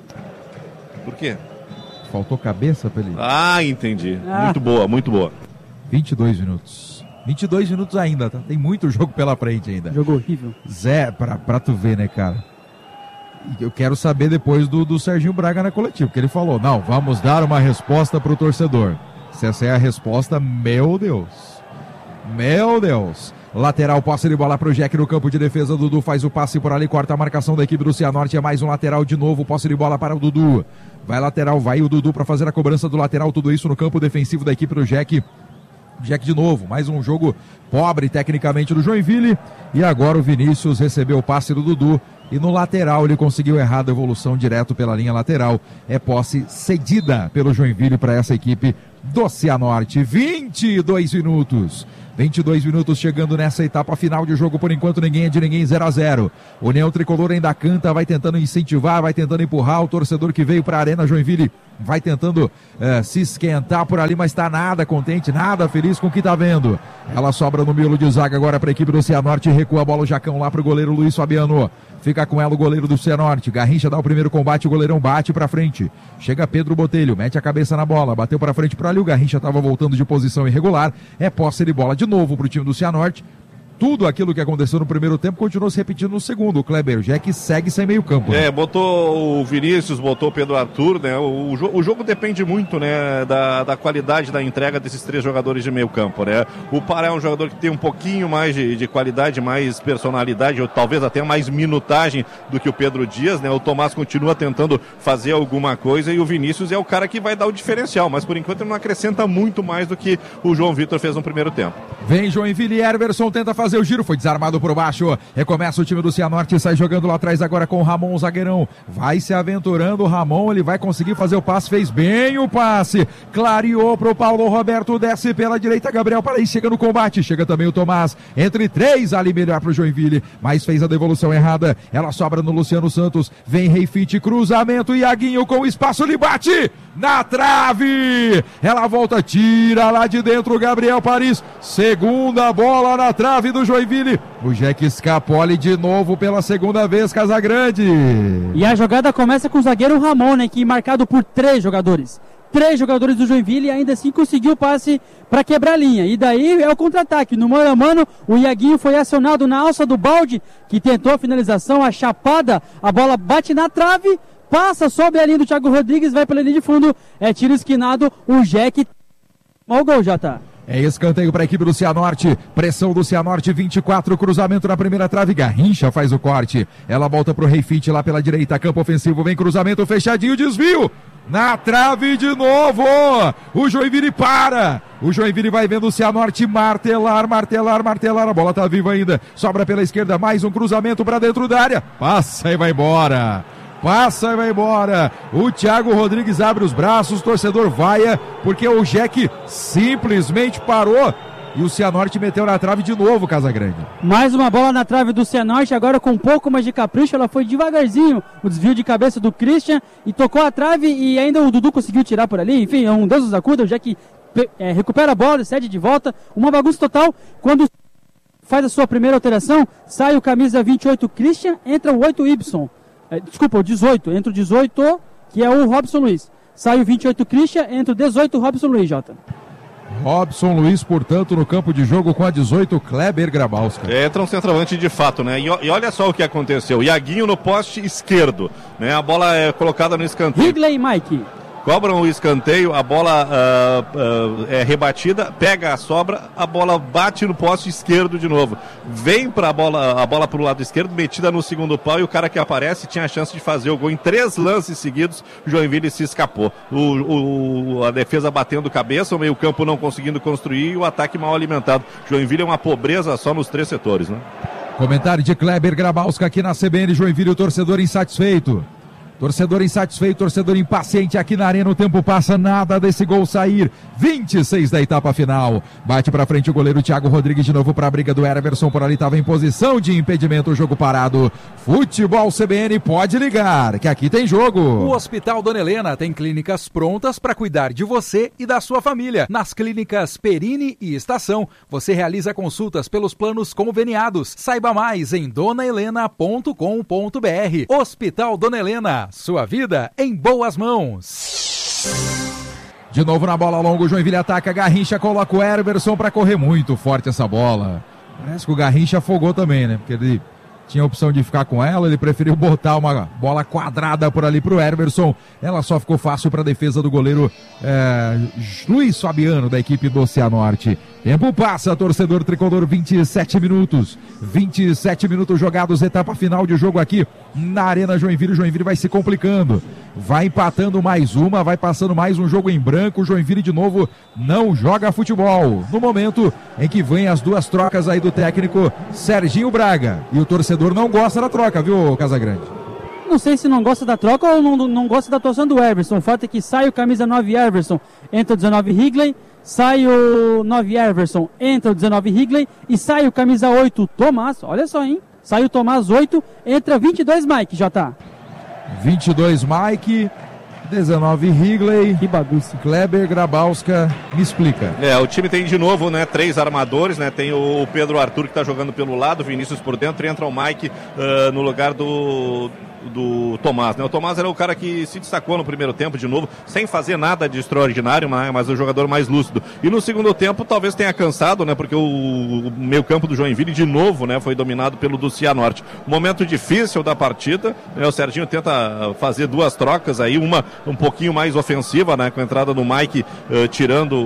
Por quê? Faltou cabeça para ele. Ah, entendi. Muito boa, muito boa. 22 minutos. 22 minutos ainda, tá? Tem muito jogo pela frente ainda. Jogo horrível. Zé, pra tu ver, né, cara? Eu quero saber depois do Serginho Braga na coletiva, porque ele falou, não, vamos dar uma resposta pro torcedor. Se essa é a resposta, meu Deus. Meu Deus. Lateral, posse de bola pro Jack no campo de defesa. Dudu faz o passe por ali, corta a marcação da equipe do Cianorte. É mais um lateral de novo, posse de bola para o Dudu. Vai lateral, vai o Dudu para fazer a cobrança do lateral. Tudo isso no campo defensivo da equipe do Jack. Jack de novo, mais um jogo pobre tecnicamente do Joinville. E agora o Vinícius recebeu o passe do Dudu. E no lateral ele conseguiu errar a devolução direto pela linha lateral. É posse cedida pelo Joinville para essa equipe do Cianorte. 22 minutos. 22 minutos chegando nessa etapa final de jogo. Por enquanto ninguém é de ninguém, 0-0. União Tricolor ainda canta, vai tentando incentivar, vai tentando empurrar. O torcedor que veio para a Arena Joinville vai tentando se esquentar por ali, mas está nada contente, nada feliz com o que está vendo. Ela sobra no miolo de zaga agora para a equipe do Cianorte. Recua a bola o Jacão lá para o goleiro Luiz Fabiano. Fica com ela o goleiro do Cianorte. Garrincha dá o primeiro combate, o goleirão bate para frente. Chega Pedro Botelho, mete a cabeça na bola, bateu para frente para ali. O Garrincha estava voltando de posição irregular. É posse de bola de novo para o time do Cianorte. Tudo aquilo que aconteceu no primeiro tempo continuou se repetindo no segundo. O Kleber Jack segue sem meio campo. Né? Botou o Vinícius, botou o Pedro Arthur, né? O jogo depende muito, né, da qualidade da entrega desses três jogadores de meio campo, né? O Pará é um jogador que tem um pouquinho mais de qualidade, mais personalidade, ou talvez até mais minutagem do que o Pedro Dias, né? O Tomás continua tentando fazer alguma coisa e o Vinícius é o cara que vai dar o diferencial, mas por enquanto ele não acrescenta muito mais do que o João Vitor fez no primeiro tempo. Vem Joinville, Herberson tenta fazer o giro, foi desarmado por baixo, recomeça o time do Cianorte, sai jogando lá atrás agora com o Ramon, o zagueirão, vai se aventurando o Ramon, ele vai conseguir fazer o passe, fez bem o passe, clareou pro Paulo Roberto, desce pela direita, Gabriel Paraíso chega no combate, chega também o Tomás, entre três ali melhor pro Joinville, mas fez a devolução errada, ela sobra no Luciano Santos, vem Reifite, cruzamento, Iaguinho com espaço, ele bate na trave, ela volta, tira lá de dentro o Gabriel Paris, segunda bola na trave do Joinville, o Jack Scapoli de novo pela segunda vez, Casagrande. E a jogada começa com o zagueiro Ramon, né, que marcado por três jogadores do Joinville, e ainda assim conseguiu o passe para quebrar a linha, e daí é o contra-ataque, no mano a mano, o Iaguinho foi acionado na alça do balde, que tentou a finalização, a chapada, a bola bate na trave, passa sobre a linha do Thiago Rodrigues, vai pela linha de fundo, é tiro esquinado, o Jack, o gol, Jota. É escanteio para a equipe do Cianorte. Pressão do Cianorte, 24. Cruzamento na primeira trave. Garrincha faz o corte. Ela volta pro Reifite lá pela direita. Campo ofensivo. Vem cruzamento fechadinho. Desvio. Na trave de novo. O Joinville para. O Joinville vai vendo o Cianorte martelar. A bola tá viva ainda. Sobra pela esquerda. Mais um cruzamento para dentro da área. Passa e vai embora. O Thiago Rodrigues abre os braços, o torcedor vaia, porque o Jack simplesmente parou e o Cianorte meteu na trave de novo, Casagrande. Mais uma bola na trave do Cianorte, agora com um pouco mais de capricho, ela foi devagarzinho, o desvio de cabeça do Christian e tocou a trave e ainda o Dudu conseguiu tirar por ali, enfim, um Deus nos acuda, o Jack recupera a bola, cede de volta, uma bagunça total, quando faz a sua primeira alteração, sai o camisa 28 Christian, entra o 8 Ibson. Desculpa, o 18. Entra o 18, que é o Robson Luiz. Sai o 28 Christian, entra o 18 Robson Luiz, Jota. Robson Luiz, portanto, no campo de jogo com a 18, Kleber Grabowska. Entra um centroavante de fato, né? E olha só o que aconteceu. Iaguinho no poste esquerdo, né? A bola é colocada no escanteio. Higley e Mike. Cobram o escanteio, a bola é rebatida, pega a sobra, a bola bate no poste esquerdo de novo. Vem a bola para o lado esquerdo, metida no segundo pau, e o cara que aparece tinha a chance de fazer o gol em 3 lances seguidos. O Joinville se escapou. A defesa batendo cabeça, o meio-campo não conseguindo construir e o ataque mal alimentado. Joinville é uma pobreza só nos 3 setores, né? Comentário de Kleber Grabowska aqui na CBN. Joinville, o torcedor insatisfeito. Torcedor insatisfeito, torcedor impaciente aqui na arena, o tempo passa, nada desse gol sair. 26 da etapa final. Bate pra frente o goleiro Thiago Rodrigues de novo pra briga do Everson, por ali estava em posição de impedimento, o jogo parado. Futebol CBN, pode ligar, que aqui tem jogo. O Hospital Dona Helena tem clínicas prontas para cuidar de você e da sua família. Nas clínicas Perini e Estação, você realiza consultas pelos planos conveniados. Saiba mais em donahelena.com.br. Hospital Dona Helena. Sua vida em boas mãos. De novo na bola longa, o Joinville ataca, Garrincha coloca o Everson para correr muito forte essa bola. Parece que o Garrincha afogou também, né? Porque ele tinha a opção de ficar com ela, ele preferiu botar uma bola quadrada por ali pro Everson. Ela só ficou fácil para a defesa do goleiro Luiz Fabiano, da equipe do Cianorte. Tempo passa, torcedor tricolor, 27 minutos. 27 minutos jogados, etapa final de jogo aqui na Arena Joinville. O Joinville vai se complicando. Vai empatando mais uma, vai passando mais um jogo em branco. O Joinville de novo não joga futebol. No momento em que vem as 2 trocas aí do técnico Serginho Braga. E o torcedor não gosta da troca, viu, Casagrande? Não sei se não gosta da troca ou não gosta da atuação do Everson. O fato é que sai o camisa 9 Everson, entra o 19 Higley. Sai o 9 Everson, entra o 19 Higley. E sai o camisa 8 Tomás. Olha só, hein? Sai o Tomás 8, entra 22 Mike, J. 22 Mike, 19 Higley. Que bagunça. Kleber Grabowska, me explica. O time tem de novo, né, 3 armadores, né? Tem o Pedro Arthur que tá jogando pelo lado, Vinícius por dentro, e entra o Mike no lugar do Tomás, né? O Tomás era o cara que se destacou no primeiro tempo de novo, sem fazer nada de extraordinário, mas o jogador mais lúcido. E no segundo tempo talvez tenha cansado, né? Porque o meio campo do Joinville de novo, né, foi dominado pelo do Cianorte. Momento difícil da partida, né? O Serginho tenta fazer 2 trocas aí, uma um pouquinho mais ofensiva, né? Com a entrada do Mike tirando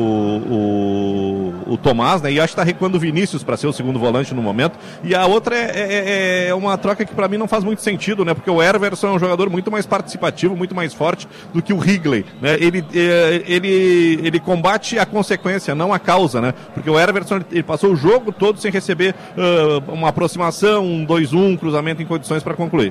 o Tomás, né? E acho que tá recuando o Vinícius para ser o segundo volante no momento. E a outra é uma troca que para mim não faz muito sentido, né? Porque o Everson é um jogador muito mais participativo, muito mais forte do que o Higley, né? Ele combate a consequência, não a causa, né? Porque o Everson ele passou o jogo todo sem receber uma aproximação, um 2-1, cruzamento em condições para concluir.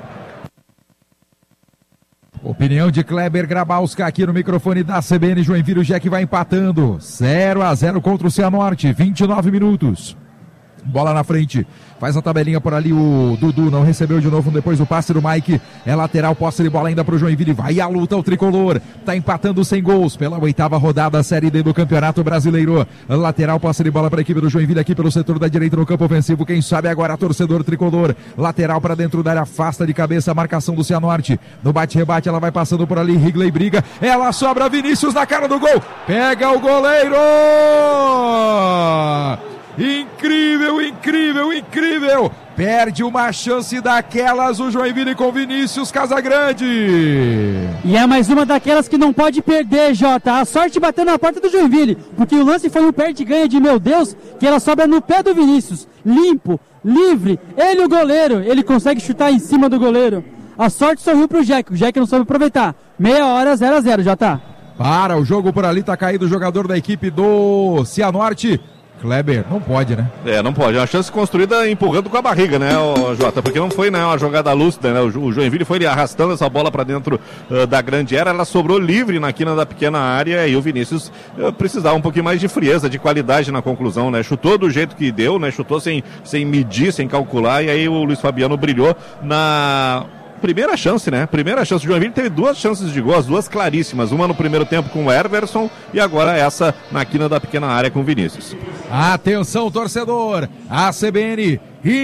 Opinião de Kleber Grabowska aqui no microfone da CBN. Joinville, o Jack vai empatando 0-0 contra o Cianorte, 29 minutos. Bola na frente, faz a tabelinha por ali, o Dudu não recebeu de novo, depois o passe do Mike, é lateral, posse de bola ainda pro Joinville, vai a luta o tricolor, tá empatando sem gols pela 8ª rodada, Série D do Campeonato Brasileiro. Lateral, posse de bola para a equipe do Joinville aqui pelo setor da direita no campo ofensivo, quem sabe agora torcedor tricolor, lateral para dentro da área, afasta de cabeça a marcação do Cianorte, no bate-rebate ela vai passando por ali, Higley briga, ela sobra, Vinícius na cara do gol, pega o goleiro! Incrível, incrível, incrível! Perde uma chance daquelas o Joinville com Vinícius Casagrande. E é mais uma daquelas que não pode perder, Jota. A sorte bateu na porta do Joinville, porque o lance foi um perde-ganha de meu Deus, que ela sobra no pé do Vinícius. Limpo, livre, ele o goleiro, ele consegue chutar em cima do goleiro. A sorte sorriu pro Jack, o Jack não soube aproveitar. Meia hora, 0-0, Jota. Para o jogo por ali, tá caído o jogador da equipe do Cianorte. Kleber, não pode, né? Não pode. É uma chance construída empurrando com a barriga, né, Jota? Porque não foi, né, uma jogada lúcida, né? O Joinville foi arrastando essa bola para dentro da grande área, ela sobrou livre na quina da pequena área e o Vinícius precisava um pouquinho mais de frieza, de qualidade na conclusão, né? Chutou do jeito que deu, né? Chutou sem medir, sem calcular, e aí o Luiz Fabiano brilhou na primeira chance, né? Primeira chance. O Joinville teve 2 chances de gol, as 2 claríssimas. Uma no primeiro tempo com o Everson e agora essa na quina da pequena área com o Vinícius. Atenção, torcedor! A CBN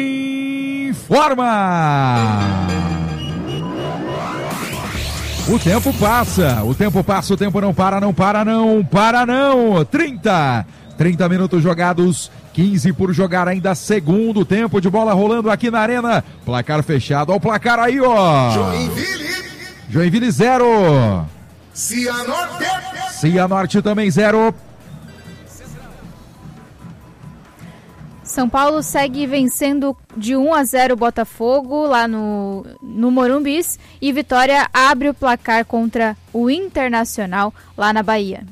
informa! O tempo passa, o tempo não para. 30 minutos jogados, 15 por jogar ainda, segundo tempo de bola rolando aqui na arena. Placar fechado, ó o placar aí, ó. Joinville 0. Cianorte também 0. São Paulo segue vencendo de 1-0 o Botafogo lá no Morumbis e Vitória abre o placar contra o Internacional lá na Bahia.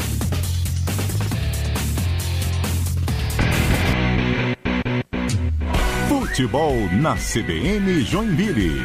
Futebol na CBN Joinville.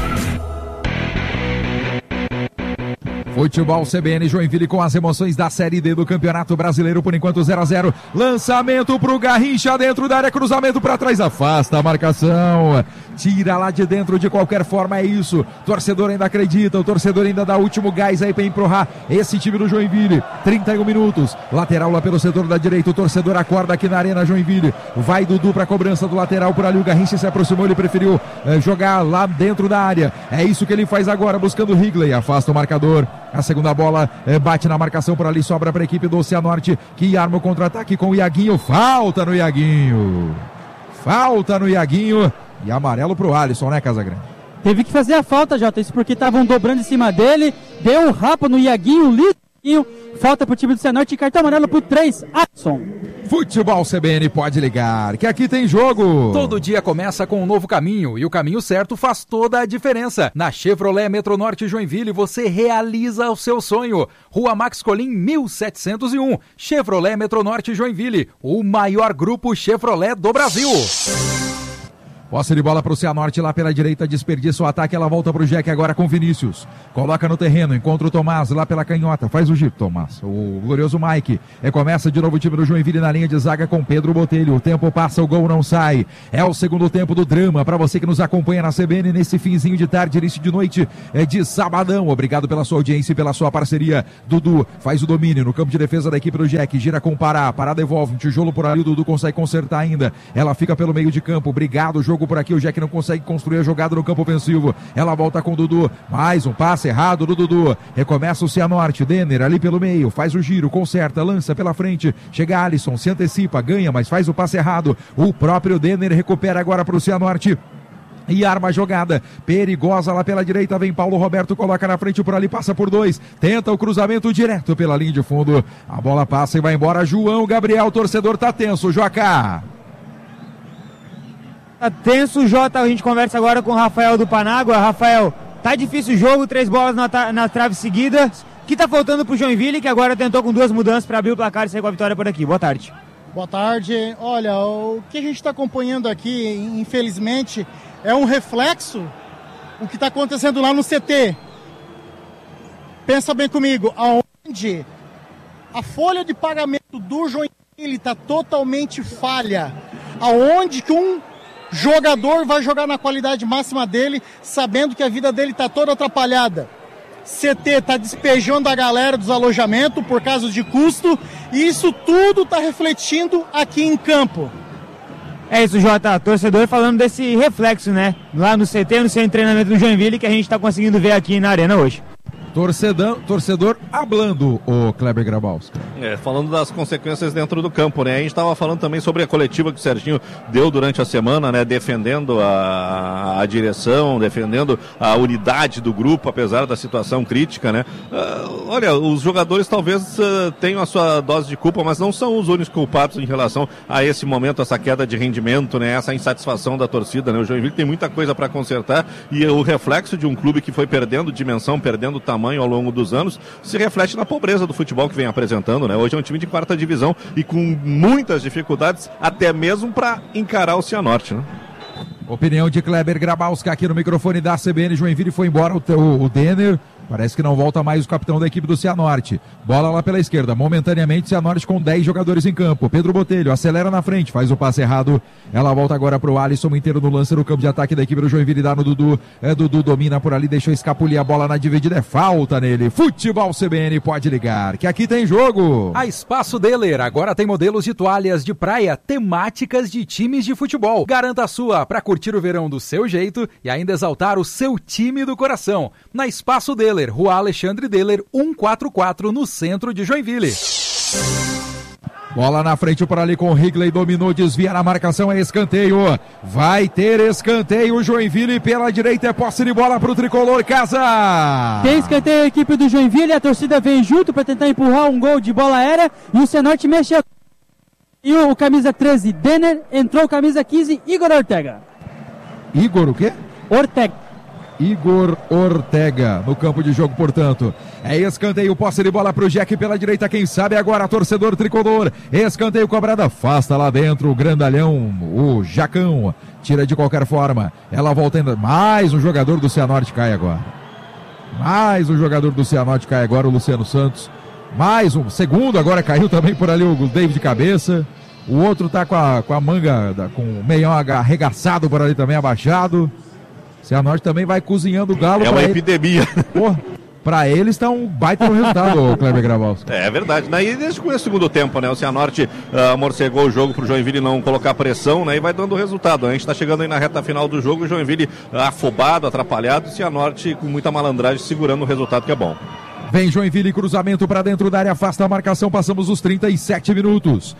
Futebol CBN Joinville com as emoções da Série D do Campeonato Brasileiro, por enquanto 0-0. Lançamento pro Garrincha dentro da área, cruzamento para trás, afasta a marcação. Tira lá de dentro de qualquer forma, é isso. Torcedor ainda acredita, o torcedor ainda dá o último gás aí para empurrar esse time do Joinville. 31 minutos, lateral lá pelo setor da direita, o torcedor acorda aqui na Arena Joinville. Vai Dudu para cobrança do lateral por ali, o Garrincha se aproximou, ele preferiu jogar lá dentro da área. É isso que ele faz agora, buscando o Higley, afasta o marcador. A segunda bola bate na marcação por ali, sobra para a equipe do Cianorte, que arma o contra-ataque com o Iaguinho. Falta no Iaguinho. E amarelo pro Alisson, né, Casagrande? Teve que fazer a falta, Jota, isso porque estavam dobrando em cima dele. Deu um rapa no Iaguinho, lisinho. Falta pro time do Cianorte e cartão amarelo pro 3, Alisson. Futebol CBN, pode ligar, que aqui tem jogo. Todo dia começa com um novo caminho e o caminho certo faz toda a diferença. Na Chevrolet Metronorte Joinville você realiza o seu sonho. Rua Max Colim 1701. Chevrolet Metronorte Joinville, o maior grupo Chevrolet do Brasil. Posse de bola para o Cianorte lá pela direita, desperdiça o ataque, ela volta para o Jack agora com Vinícius. Coloca no terreno, encontra o Tomás lá pela canhota, faz o giro, Tomás. O glorioso Mike. Começa de novo o time do Joinville na linha de zaga com Pedro Botelho. O tempo passa, o gol não sai. É o segundo tempo do drama para você que nos acompanha na CBN nesse finzinho de tarde, início de noite de sabadão. Obrigado pela sua audiência e pela sua parceria. Dudu faz o domínio no campo de defesa da equipe do Jack, gira com Pará devolve, um tijolo por ali, o Dudu consegue consertar ainda. Ela fica pelo meio de campo, obrigado, jogo por aqui, o Jack não consegue construir a jogada no campo ofensivo, ela volta com o Dudu, mais um passe errado do Dudu, recomeça o Cianorte, Denner ali pelo meio, faz o giro, conserta, lança pela frente, chega Alisson, se antecipa, ganha, mas faz o passe errado, o próprio Denner recupera agora para o Cianorte. E arma a jogada, perigosa lá pela direita, vem Paulo Roberto, coloca na frente por ali, passa por 2, tenta o cruzamento direto pela linha de fundo, a bola passa e vai embora. João Gabriel, torcedor tá tenso, Joacá. Tá tenso, Jota, a gente conversa agora com o Rafael do Panágua. Rafael, tá difícil o jogo, 3 bolas na trave seguidas, o que tá faltando pro Joinville, que agora tentou com 2 mudanças para abrir o placar e sair com a vitória por aqui? Boa tarde. Boa tarde, olha, o que a gente está acompanhando aqui, infelizmente, é um reflexo o que está acontecendo lá no CT. Pensa bem comigo, aonde a folha de pagamento do Joinville está totalmente falha, aonde que um jogador vai jogar na qualidade máxima dele, sabendo que a vida dele está toda atrapalhada. CT está despejando a galera dos alojamentos por causa de custo, e isso tudo está refletindo aqui em campo. É isso, Jota, torcedor falando desse reflexo, né? Lá no CT, no centro de treinamento do Joinville, que a gente está conseguindo ver aqui na arena hoje. Torcedor hablando, o Kleber Grabowska. Falando das consequências dentro do campo, né? A gente estava falando também sobre a coletiva que o Serginho deu durante a semana, né? Defendendo a direção, defendendo a unidade do grupo, apesar da situação crítica, né? Olha, os jogadores talvez tenham a sua dose de culpa, mas não são os únicos culpados em relação a esse momento, essa queda de rendimento, né? Essa insatisfação da torcida, né? O Joinville tem muita coisa para consertar e o reflexo de um clube que foi perdendo dimensão, perdendo tamanho ao longo dos anos, se reflete na pobreza do futebol que vem apresentando, né? Hoje é um time de 4ª divisão e com muitas dificuldades, até mesmo para encarar o Cianorte, né? Opinião de Kleber Grabowska aqui no microfone da CBN. Joinville foi embora o Denner. Parece que não volta mais o capitão da equipe do Cianorte. Bola lá pela esquerda. Momentaneamente, Cianorte com 10 jogadores em campo. Pedro Botelho acelera na frente, faz o passe errado. Ela volta agora pro Alisson inteiro no lance no campo de ataque da equipe do Joinville. Dá no Dudu. Dudu domina por ali, deixou escapulir a bola na dividida. É falta nele. Futebol CBN, pode ligar, que aqui tem jogo. A Espaço Deler agora tem modelos de toalhas de praia temáticas de times de futebol. Garanta a sua para curtir o verão do seu jeito e ainda exaltar o seu time do coração. Na Espaço Deler, Rua Alexandre Deler, 144, no centro de Joinville. Bola na frente por ali com o Higley, dominou, desvia na marcação, é escanteio. Vai ter escanteio, Joinville pela direita, é posse de bola pro tricolor, Casa. Tem escanteio a equipe do Joinville, a torcida vem junto para tentar empurrar um gol de bola aérea e o Cianorte mexe. E o camisa 13, Denner, entrou camisa 15, Igor Ortega. Igor o quê? Ortega. Igor Ortega no campo de jogo, portanto. É escanteio, posse de bola pro Jack pela direita, quem sabe agora, torcedor tricolor. Escanteio cobrado, afasta lá dentro o grandalhão, o Jacão. Tira de qualquer forma. Ela volta ainda. Mais um jogador do Cianorte cai agora. Mais um jogador do Cianorte cai agora, o Luciano Santos. Mais um. Segundo agora caiu também por ali o David de cabeça. O outro tá com a manga, com o meião arregaçado por ali também, abaixado. Cianorte também vai cozinhando o galo. É uma epidemia. Pô, pra eles tá um baita no resultado, o Kleber Grabowska. É verdade, né? E desde o segundo tempo, né? O Cianorte amorcegou o jogo pro Joinville não colocar pressão, né? E vai dando resultado. A gente tá chegando aí na reta final do jogo, o Joinville afobado, atrapalhado, o Cianorte com muita malandragem segurando o resultado que é bom. Vem Joinville, cruzamento para dentro da área, afasta a marcação, passamos os 37 minutos.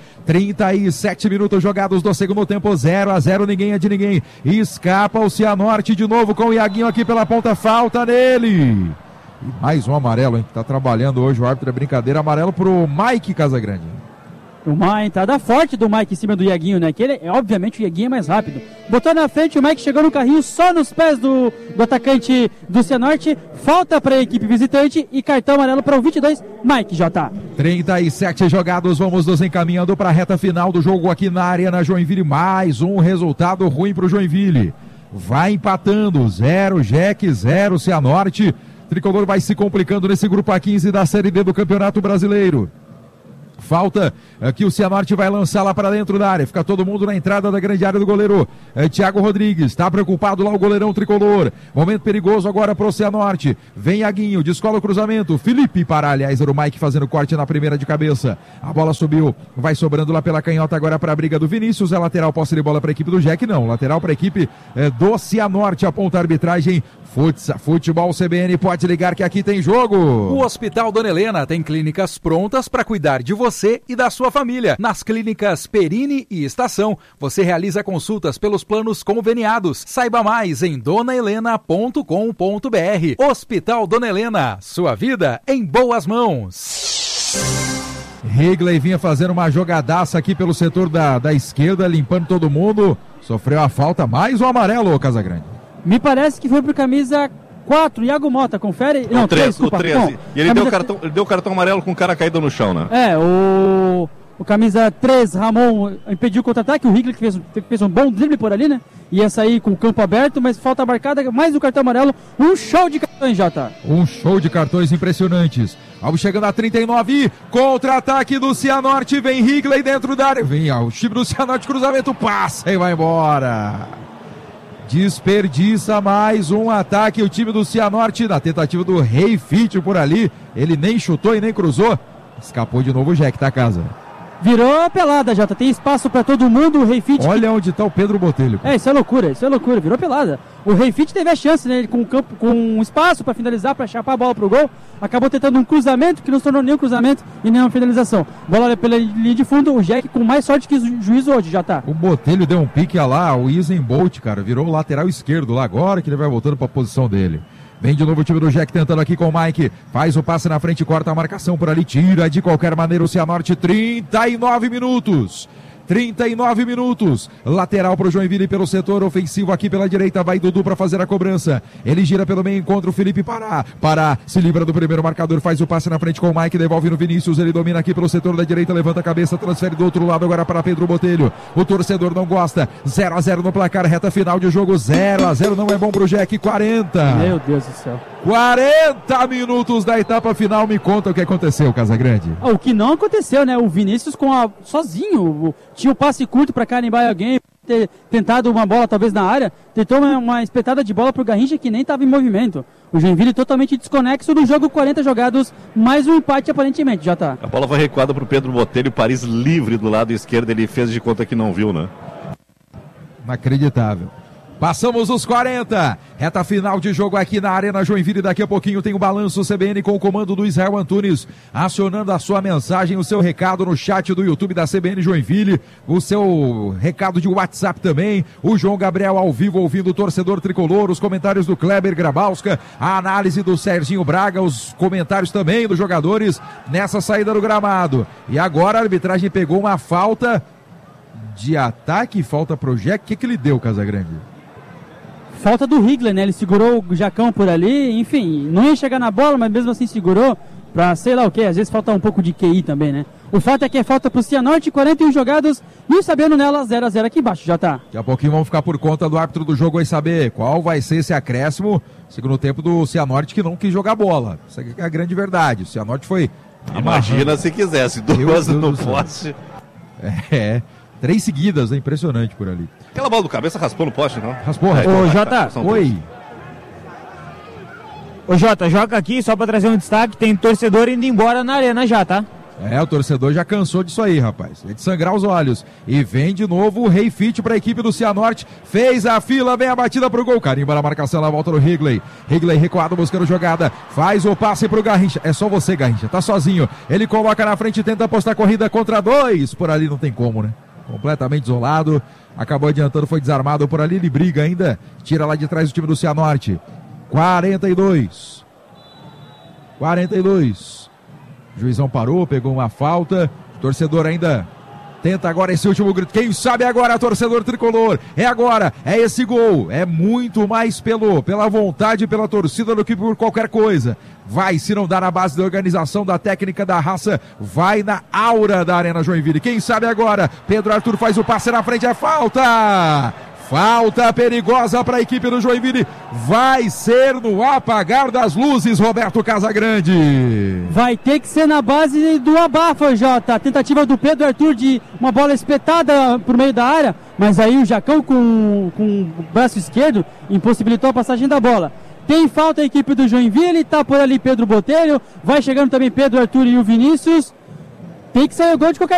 37 minutos jogados do segundo tempo, 0-0, ninguém é de ninguém. Escapa o Cianorte de novo com o Iaguinho aqui pela ponta, falta nele. E mais um amarelo, hein? Tá trabalhando hoje o árbitro, é brincadeira, amarelo pro Mike Casagrande. Uma entrada forte do Mike em cima do Iaguinho, né? Que ele, obviamente, o Iaguinho é mais rápido. Botou na frente, o Mike chegou no carrinho só nos pés do atacante do Cianorte. Falta para a equipe visitante e cartão amarelo para o 22, Mike J. 37 jogados, vamos nos encaminhando para a reta final do jogo aqui na Arena Joinville. Mais um resultado ruim para o Joinville. Vai empatando, 0 Jack, 0 Cianorte. Tricolor vai se complicando nesse grupo A15 da Série D do Campeonato Brasileiro. Falta que o Cianorte vai lançar lá para dentro da área. Fica todo mundo na entrada da grande área do goleiro Thiago Rodrigues. Está preocupado lá o goleirão tricolor. Momento perigoso agora para o Cianorte. Vem Aguinho, descola o cruzamento. Felipe para, aliás, era o Mike fazendo corte na primeira de cabeça. A bola subiu, vai sobrando lá pela canhota agora para a briga do Vinícius. É lateral, posse de bola para a equipe do Jack. Não, lateral para a equipe do Cianorte. Aponta a arbitragem. Futebol CBN, pode ligar que aqui tem jogo. O Hospital Dona Helena tem clínicas prontas para cuidar de você e da sua família. Nas clínicas Perini e Estação, você realiza consultas pelos planos conveniados. Saiba mais em donahelena.com.br. Hospital Dona Helena, sua vida em boas mãos. Higley vinha fazendo uma jogadaça aqui pelo setor da esquerda, limpando todo mundo. Sofreu a falta, mais um amarelo, Casagrande. Me parece que foi por camisa 4, Iago Mota, confere? Não, 3, desculpa. O 13. Bom, e ele deu cartão amarelo com o cara caído no chão, né? O camisa 3, Ramon, impediu o contra-ataque, o Higley que fez um bom drible por ali, né? Ia sair com o campo aberto, mas falta marcada, mais um cartão amarelo, um show de cartões, Jota. Um show de cartões impressionantes. Vamos chegando a 39, contra-ataque do Cianorte, vem Higley dentro da área, vem o time do Cianorte, cruzamento, passa e vai embora. Desperdiça mais um ataque o time do Cianorte na tentativa do Rei Fitch por ali. Ele nem chutou e nem cruzou. Escapou de novo o Jack da casa. Virou pelada, Jota. Tem espaço pra todo mundo. O Reifit. Olha onde tá o Pedro Botelho. Isso é loucura. Virou pelada. O Reifit teve a chance, né? Com espaço pra finalizar, pra chapar a bola pro gol. Acabou tentando um cruzamento que não se tornou nenhum cruzamento e nenhuma finalização. Bola pela linha de fundo. O Jack com mais sorte que o juiz hoje, já tá. O Botelho deu um pique lá. O Usain Bolt, cara. Virou o lateral esquerdo lá agora que ele vai voltando pra posição dele. Vem de novo o time do Jack tentando aqui com o Mike. Faz o passe na frente, corta a marcação por ali. Tira de qualquer maneira o Cianorte. 39 minutos. 39 minutos. Lateral para o Joinville pelo setor ofensivo aqui pela direita. Vai Dudu para fazer a cobrança. Ele gira pelo meio, encontra o Felipe Pará. Pará se livra do primeiro marcador, faz o passe na frente com o Mike, devolve no Vinícius. Ele domina aqui pelo setor da direita, levanta a cabeça, transfere do outro lado agora para Pedro Botelho. O torcedor não gosta. 0-0 no placar, reta final de jogo. 0-0 não é bom pro Jack. 40. Meu Deus do céu. 40 minutos da etapa final. Me conta o que aconteceu, Casagrande. O que não aconteceu, né? O Vinícius sozinho. Tinha o passe curto para carimbar alguém, ter tentado uma bola talvez na área, tentou uma espetada de bola pro Garrincha que nem estava em movimento. O Joinville totalmente desconexo do jogo, 40 jogados, mais um empate aparentemente, já tá. A bola foi recuada pro Pedro Botelho, o Paris livre do lado esquerdo, ele fez de conta que não viu, né? Inacreditável. Passamos os 40, reta final de jogo aqui na Arena Joinville. Daqui a pouquinho tem o balanço CBN com o comando do Israel Antunes, acionando a sua mensagem, o seu recado no chat do YouTube da CBN Joinville, o seu recado de WhatsApp também, o João Gabriel ao vivo ouvindo o torcedor tricolor, os comentários do Kleber Grabowska, a análise do Serginho Braga, os comentários também dos jogadores nessa saída do gramado. E agora a arbitragem pegou uma falta de ataque, falta pro Jack. O que ele deu, Casagrande? Falta do Higler, né? Ele segurou o Jacão por ali, enfim, não ia chegar na bola, mas mesmo assim segurou pra sei lá o que, às vezes falta um pouco de QI também, né? O fato é que é falta pro Cianorte, 41 jogados e o Sabendo nela 0-0 aqui embaixo, já tá. Daqui a pouquinho vamos ficar por conta do árbitro do jogo e saber qual vai ser esse acréscimo, segundo tempo do Cianorte que não quis jogar bola. Isso é a grande verdade, o Cianorte foi... Imagina se quisesse, duas no poste. 3 seguidas, é impressionante por ali. Aquela bola do cabeça raspou no poste, não? Raspou, Ô, Jota. Oi. Ô, Jota, joga aqui só pra trazer um destaque. Tem torcedor indo embora na arena já, tá? O torcedor já cansou disso aí, rapaz. É de sangrar os olhos. E vem de novo o Reifit para a equipe do Cianorte. Fez a fila, vem a batida pro gol. Carimba na marcação, na volta do Higley. Higley recuado, buscando jogada. Faz o passe pro Garrincha. É só você, Garrincha. Tá sozinho. Ele coloca na frente, tenta apostar corrida contra 2. Por ali não tem como, né? Completamente isolado, acabou adiantando, foi desarmado por ali, ele briga ainda, tira lá de trás o time do Cianorte. 42, Juizão parou, pegou uma falta, o torcedor ainda tenta agora esse último grito, quem sabe agora, torcedor tricolor, é agora, é esse gol, é muito mais pela vontade, pela torcida do que por qualquer coisa. Vai, se não dá na base da organização, da técnica, da raça, vai na aura da Arena Joinville. Quem sabe agora, Pedro Arthur faz o passe na frente, é falta! Falta perigosa para a equipe do Joinville. Vai ser no apagar das luzes, Roberto Casagrande. Vai ter que ser na base do abafa, Jota. A tentativa do Pedro Arthur de uma bola espetada por meio da área, mas aí o Jacão com o braço esquerdo impossibilitou a passagem da bola. Tem falta a equipe do Joinville, tá por ali Pedro Botelho, vai chegando também Pedro Arthur e o Vinícius. Tem que sair o gol de qualquer